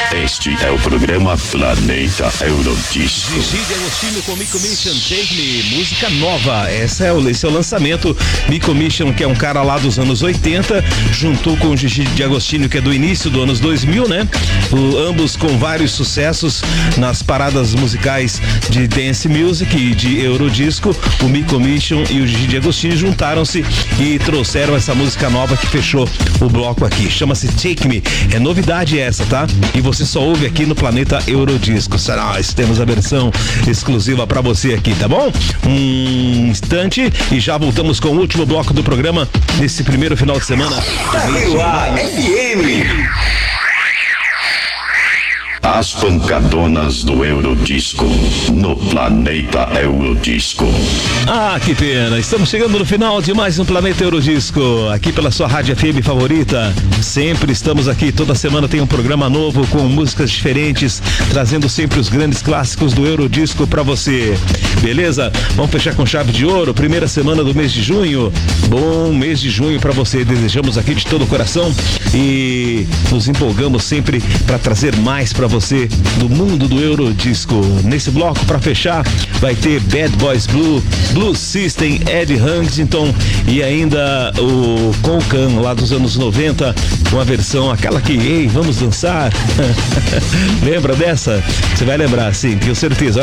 Este é o programa Planeta Eurodisco. Gigi D'Agostino com Mico Mission, Take Me, música nova. Esse é o lançamento. Mico Mission, que é um cara lá dos anos 80, juntou com o Gigi D'Agostino, que é do início dos anos 2000, né? Ambos com vários sucessos nas paradas musicais de dance music e de Eurodisco. O Mico Mission e o Gigi D'Agostino juntaram-se e trouxeram essa música nova que fechou o bloco aqui. Chama-se Take Me. É novidade essa, tá? E você só ouve aqui no Planeta Eurodisco. Nós temos a versão exclusiva pra você aqui, tá bom? Um instante e já voltamos com o último bloco do programa nesse primeiro final de semana. FM. As pancadonas do Eurodisco no Planeta Eurodisco. Ah, que pena. Estamos chegando no final de mais um Planeta Eurodisco, aqui pela sua rádio FM favorita. Sempre estamos aqui, toda semana tem um programa novo com músicas diferentes, trazendo sempre os grandes clássicos do Eurodisco pra você. Beleza? Vamos fechar com chave de ouro, primeira semana do mês de junho. Bom mês de junho pra você. Desejamos aqui de todo o coração e nos empolgamos sempre pra trazer mais pra você do mundo do Eurodisco. Nesse bloco, pra fechar, vai ter Bad Boys Blue, Blue System, Ed Huntington e ainda o Concan lá dos anos 90, uma versão, aquela que, ei, vamos dançar. Lembra dessa? Você vai lembrar, sim, tenho certeza.